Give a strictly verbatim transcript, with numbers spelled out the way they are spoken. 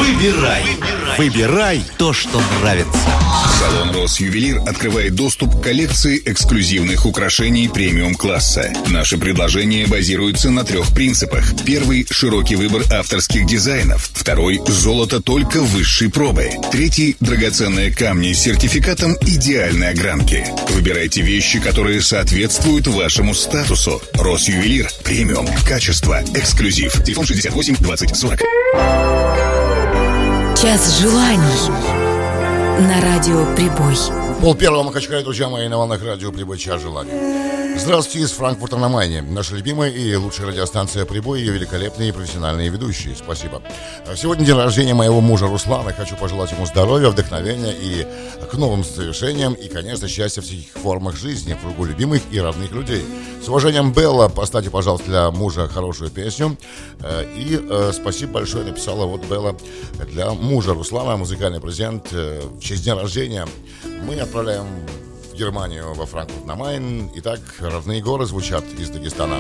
Выбирай, выбирай то, что нравится. Салон «Росювелир» открывает доступ к коллекции эксклюзивных украшений премиум-класса. Наши предложения базируются на трех принципах. Первый – широкий выбор авторских дизайнов. Второй – золото только высшей пробы. Третий – драгоценные камни с сертификатом идеальной огранки. Выбирайте вещи, которые соответствуют вашему статусу. «Росювелир» – премиум, качество, эксклюзив. Телефон шестьдесят восемь двадцать сорок. Час желаний на радио «Прибой». Пол первого Махачкале, друзья мои, на волнах радио «Прибой», час желаний. Здравствуйте из Франкфурта на Майне. Наша любимая и лучшая радиостанция «Прибой», ее великолепные и профессиональные ведущие. Спасибо. Сегодня день рождения моего мужа Руслана. Хочу пожелать ему здоровья, вдохновения и к новым совершениям. И, конечно, счастья в всех формах жизни, в кругу любимых и родных людей. С уважением, Белла, поставьте, пожалуйста, для мужа хорошую песню. И э, спасибо большое, написала вот Белла для мужа Руслана музыкальный презент э, в честь дня рождения. Мы отправляем в Германию, во Франкфурт на Майн. Итак, родные горы звучат из Дагестана.